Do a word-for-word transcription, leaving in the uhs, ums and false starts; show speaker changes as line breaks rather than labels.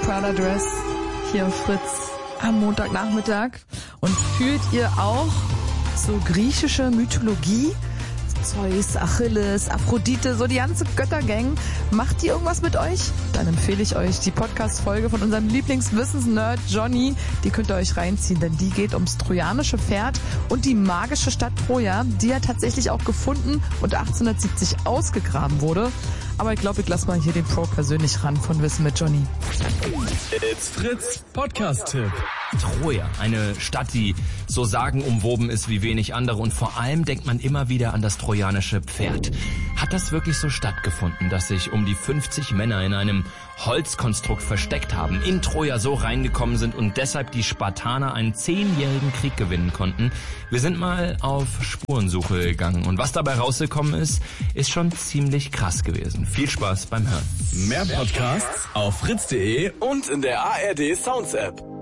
Prada Dress hier auf Fritz am Montagnachmittag. Und fühlt ihr auch so griechische Mythologie? Zeus, Achilles, Aphrodite, so die ganze Göttergang. Macht die irgendwas mit euch? Dann empfehle ich euch die Podcast-Folge von unserem Lieblingswissensnerd Johnny. Die könnt ihr euch reinziehen, denn die geht ums trojanische Pferd und die magische Stadt Troja, die ja tatsächlich auch gefunden und achtzehnhundertsiebzig ausgegraben wurde. Aber ich glaube, ich lasse mal hier den Pro persönlich ran von Wissen mit Johnny.
It's Fritz Podcast-Tipp.
Troja, eine Stadt, die so sagenumwoben ist wie wenig andere und vor allem denkt man immer wieder an das trojanische Pferd. Hat das wirklich so stattgefunden, dass sich um die fünfzig Männer in einem Holzkonstrukt versteckt haben, in Troja so reingekommen sind und deshalb die Spartaner einen zehnjährigen Krieg gewinnen konnten? Wir sind mal auf Spurensuche gegangen und was dabei rausgekommen ist, ist schon ziemlich krass gewesen. Viel Spaß beim Hören.
Mehr Podcasts auf fritz punkt de und in der A R D Sounds App.